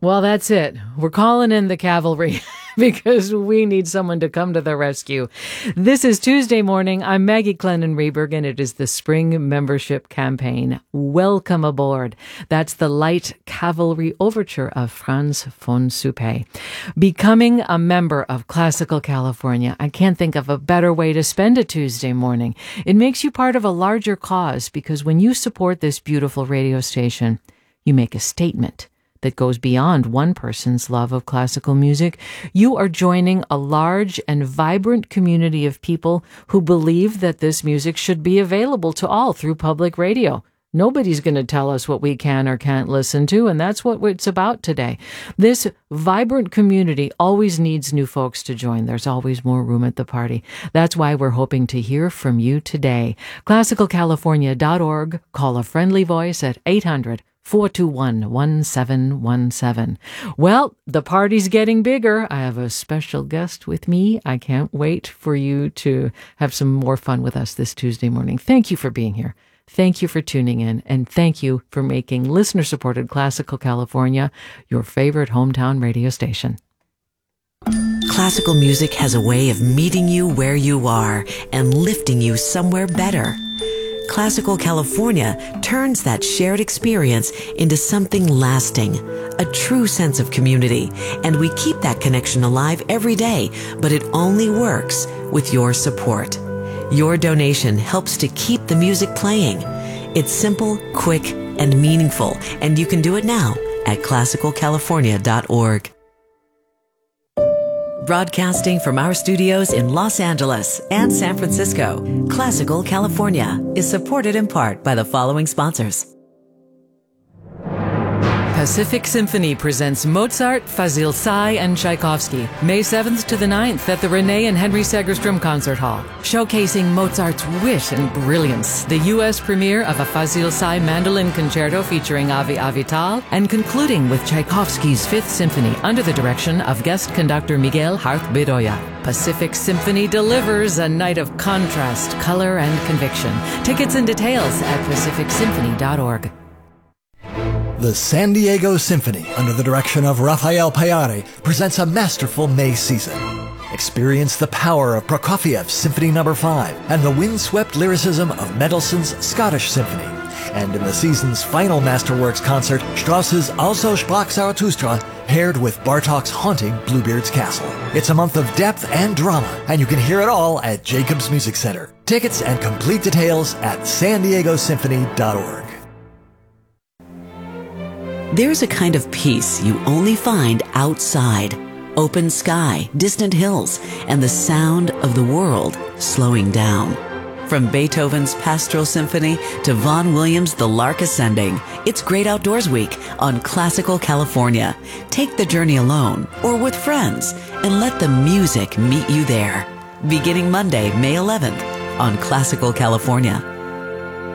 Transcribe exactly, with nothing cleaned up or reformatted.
Well, that's it. We're calling in the cavalry because we need someone to come to the rescue. This is Tuesday morning. I'm Maggie Clennon Reberg, and it is the Spring Membership Campaign. Welcome aboard. That's the Light Cavalry Overture of Franz von Suppé. Becoming a member of Classical California, I can't think of a better way to spend a Tuesday morning. It makes you part of a larger cause because when you support this beautiful radio station, you make a statement that goes beyond one person's love of classical music. You are joining a large and vibrant community of people who believe that this music should be available to all through public radio. Nobody's going to tell us what we can or can't listen to, and that's what it's about today. This vibrant community always needs new folks to join. There's always more room at the party. That's why we're hoping to hear from you today. classical california dot org. Call a friendly voice at eight hundred, four two one, one seven one seven. Well, the party's getting bigger. I have a special guest with me. I can't wait for you to have some more fun with us this Tuesday morning. Thank you for being here. Thank you for tuning in, and thank you for making listener-supported Classical California your favorite hometown radio station. Classical music has a way of meeting you where you are and lifting you somewhere better. Classical California turns that shared experience into something lasting, a true sense of community, and we keep that connection alive every day, but it only works with your support. Your donation helps to keep the music playing. It's simple, quick, and meaningful, and you can do it now at classical california dot org. Broadcasting from our studios in Los Angeles and San Francisco, Classical California is supported in part by the following sponsors. Pacific Symphony presents Mozart, Fazil Say, and Tchaikovsky, May seventh to the ninth at the Renee and Henry Segerstrom Concert Hall. Showcasing Mozart's wit and brilliance, the U S premiere of a Fazil Say mandolin concerto featuring Avi Avital, and concluding with Tchaikovsky's Fifth Symphony under the direction of guest conductor Miguel Harth-Bedoya. Pacific Symphony delivers a night of contrast, color, and conviction. Tickets and details at pacific symphony dot org. The San Diego Symphony, under the direction of Rafael Payare, presents a masterful May season. Experience the power of Prokofiev's Symphony Number five and the windswept lyricism of Mendelssohn's Scottish Symphony. And in the season's final Masterworks concert, Strauss's Also sprach Zarathustra, paired with Bartók's haunting Bluebeard's Castle. It's a month of depth and drama, and you can hear it all at Jacobs Music Center. Tickets and complete details at san diego symphony dot org. There's a kind of peace you only find outside. Open sky, distant hills, and the sound of the world slowing down. From Beethoven's Pastoral Symphony to Vaughan Williams' The Lark Ascending, it's Great Outdoors Week on Classical California. Take the journey alone or with friends and let the music meet you there. Beginning Monday, May eleventh on Classical California.